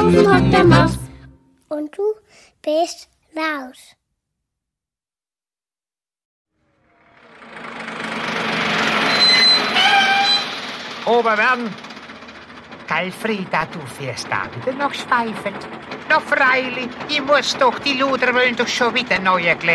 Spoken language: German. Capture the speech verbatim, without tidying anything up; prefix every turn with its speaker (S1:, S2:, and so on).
S1: Ofen hockt der Mops. Und du bist raus.
S2: Oberwerden. Geil, Frieda, du fährst da wieder nach Schweifert. Na freilich, ich muss doch, die Luder wollen doch schon wieder neue Kleider.